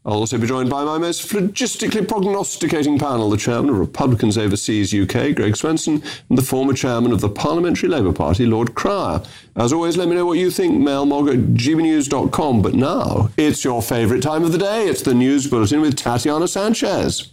I'll also be joined by my most phlogistically prognosticating panel, the chairman of Republicans Overseas UK, Greg Swenson, and the former chairman of the Parliamentary Labour Party, Lord Cryer. As always, let me know what you think, mailmog@gbnews.com. But now, it's your favourite time of the day. It's the News Bulletin with Tatiana Sanchez.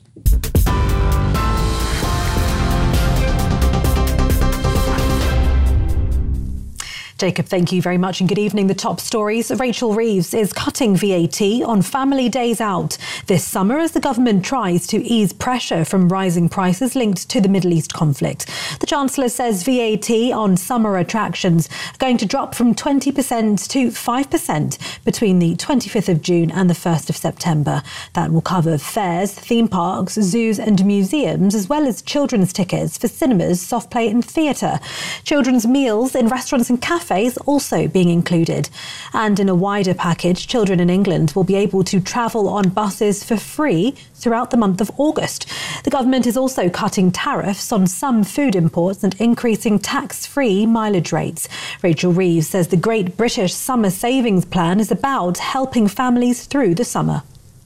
Jacob, thank you very much and good evening. The top stories. Rachel Reeves is cutting VAT on family days out this summer as the government tries to ease pressure from rising prices linked to the Middle East conflict. The Chancellor says VAT on summer attractions are going to drop from 20% to 5% between the 25th of June and the 1st of September. That will cover fairs, theme parks, zoos and museums, as well as children's tickets for cinemas, soft play and theatre. Children's meals in restaurants and cafes also being included. And in a wider package, children in England will be able to travel on buses for free throughout the month of August. The government is also cutting tariffs on some food imports and increasing tax-free mileage rates. Rachel Reeves says the Great British Summer Savings Plan is about helping families through the summer.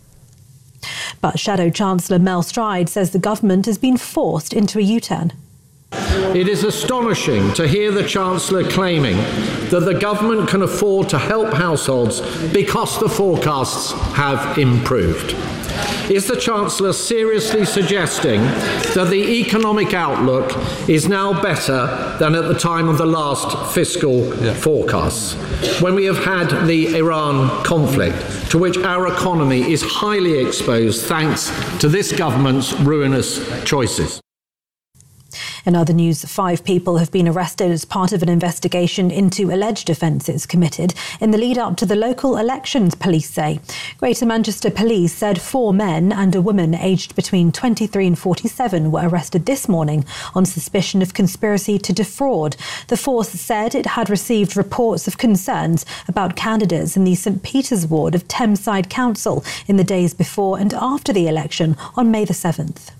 But Shadow Chancellor Mel Stride says the government has been forced into a U-turn. It is astonishing to hear the Chancellor claiming that the government can afford to help households because the forecasts have improved. Is the Chancellor seriously suggesting that the economic outlook is now better than at the time of the last fiscal forecasts, when we have had the Iran conflict, to which our economy is highly exposed thanks to this government's ruinous choices? In other news, 5 people have been arrested as part of an investigation into alleged offences committed in the lead-up to the local elections, police say. Greater Manchester Police said 4 men and a woman aged between 23 and 47 were arrested this morning on suspicion of conspiracy to defraud. The force said it had received reports of concerns about candidates in the St Peter's ward of Thameside Council in the days before and after the election on May the 7th.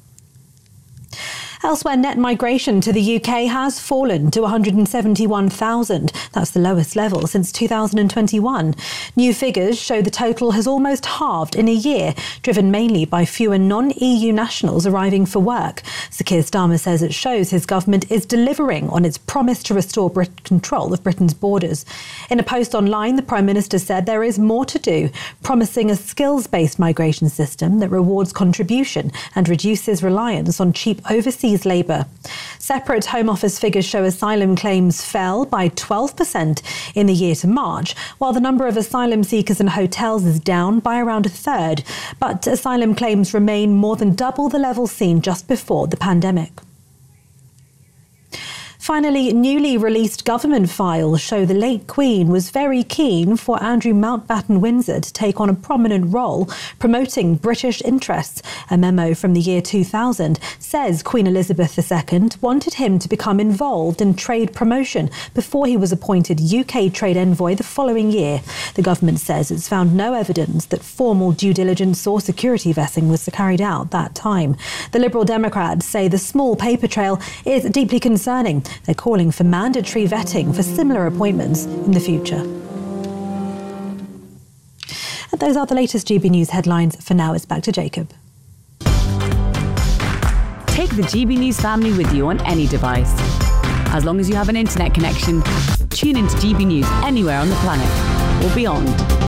Elsewhere, net migration to the UK has fallen to 171,000. That's the lowest level since 2021. New figures show the total has almost halved in a year, driven mainly by fewer non-EU nationals arriving for work. Sir Keir Starmer says it shows his government is delivering on its promise to restore control of Britain's borders. In a post online, the Prime Minister said there is more to do, promising a skills-based migration system that rewards contribution and reduces reliance on cheap overseas labour. Separate Home Office figures show asylum claims fell by 12% in the year to March, while the number of asylum seekers in hotels is down by around a third. But asylum claims remain more than double the level seen just before the pandemic. Finally, newly released government files show the late Queen was very keen for Andrew Mountbatten Windsor to take on a prominent role promoting British interests. A memo from the year 2000 says Queen Elizabeth II wanted him to become involved in trade promotion before he was appointed UK trade envoy the following year. The government says it's found no evidence that formal due diligence or security vetting was carried out that time. The Liberal Democrats say the small paper trail is deeply concerning. They're calling for mandatory vetting for similar appointments in the future. And those are the latest GB News headlines. For now, it's back to Jacob. Take the GB News family with you on any device. As long as you have an internet connection, tune into GB News anywhere on the planet or beyond.